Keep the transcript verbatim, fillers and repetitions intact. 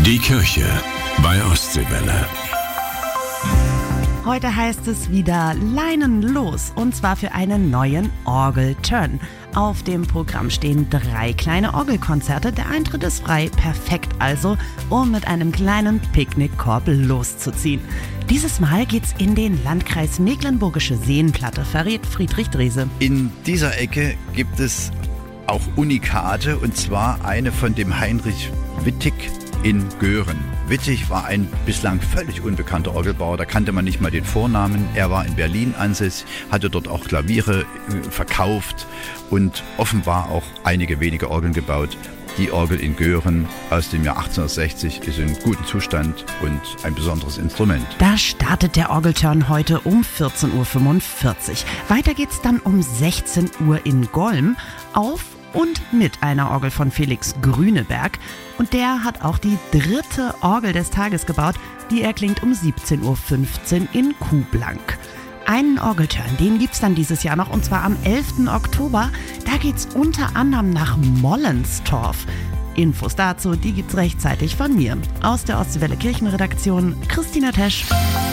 Die Kirche bei Ostseewelle. Heute heißt es wieder Leinen los, und zwar für einen neuen Orgelturn. Auf dem Programm stehen drei kleine Orgelkonzerte. Der Eintritt ist frei, perfekt also, um mit einem kleinen Picknickkorb loszuziehen. Dieses Mal geht's in den Landkreis Mecklenburgische Seenplatte, verrät Friedrich Drese. In dieser Ecke gibt es auch Unikate, und zwar eine von dem Heinrich Wittig in Göhren. Wittig war ein bislang völlig unbekannter Orgelbauer, da kannte man nicht mal den Vornamen. Er war in Berlin ansässig, hatte dort auch Klaviere äh, verkauft und offenbar auch einige wenige Orgeln gebaut. Die Orgel in Göhren aus dem Jahr achtzehnhundertsechzig ist in gutem Zustand und ein besonderes Instrument. Da startet der Orgelturn heute um vierzehn Uhr fünfundvierzig. Weiter geht's dann um sechzehn Uhr in Golm auf und mit einer Orgel von Felix Grüneberg. Und der hat auch die dritte Orgel des Tages gebaut. Die erklingt um siebzehn Uhr fünfzehn in Kuhblank. Einen Orgelturn, den gibt's dann dieses Jahr noch, und zwar am elften Oktober. Da geht's unter anderem nach Mollenstorf. Infos dazu, die gibt's rechtzeitig von mir. Aus der Ostseewelle Kirchenredaktion, Christina Tesch.